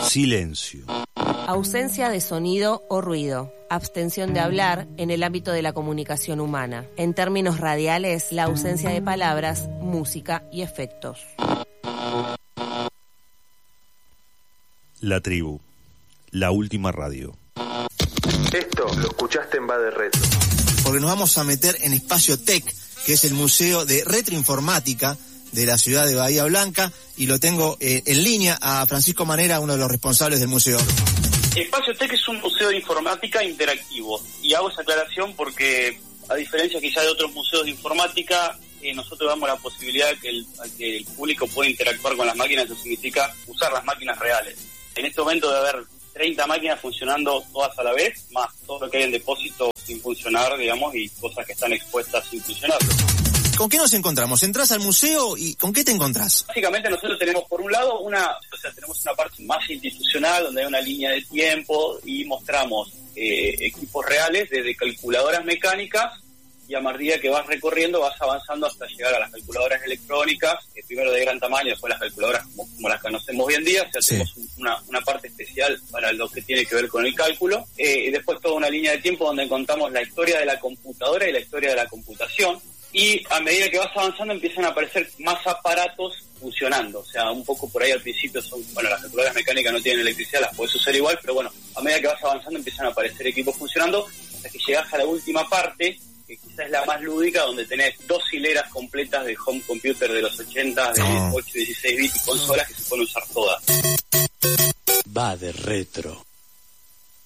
Silencio. Ausencia de sonido o ruido. Abstención de hablar en el ámbito de la comunicación humana. En términos radiales, la ausencia de palabras, música y efectos. La tribu. La última radio. Esto lo escuchaste en Va de Retro. Porque nos vamos a meter en Espacio Tech, que es el museo de retroinformática de la ciudad de Bahía Blanca, y lo tengo en línea a Francisco Manera, uno de los responsables del museo. Espacio Tech es un museo de informática interactivo, y hago esa aclaración porque, a diferencia quizá de otros museos de informática, nosotros damos la posibilidad de que el público pueda interactuar con las máquinas. Eso significa usar las máquinas reales. En este momento debe haber 30 máquinas funcionando todas a la vez, más todo lo que hay en depósito sin funcionar, digamos, y cosas que están expuestas sin funcionar. ¿Con qué nos encontramos? ¿Entrás al museo y con qué te encontrás? Básicamente nosotros tenemos por un lado tenemos una parte más institucional donde hay una línea de tiempo y mostramos equipos reales desde calculadoras mecánicas, y a medida que vas recorriendo vas avanzando hasta llegar a las calculadoras electrónicas, primero de gran tamaño, después las calculadoras como las conocemos hoy en día. O sea, sí, tenemos una parte especial para lo que tiene que ver con el cálculo, y después toda una línea de tiempo donde contamos la historia de la computadora y la historia de la computación. Y a medida que vas avanzando empiezan a aparecer más aparatos funcionando. O sea, un poco por ahí al principio las calculadoras mecánicas no tienen electricidad, las podés usar igual, pero bueno, a medida que vas avanzando empiezan a aparecer equipos funcionando hasta que llegás a la última parte, que quizás es la más lúdica, donde tenés 2 hileras completas de home computer de los 80, de 8 y 16 bits y consolas que se pueden usar todas. Va de Retro.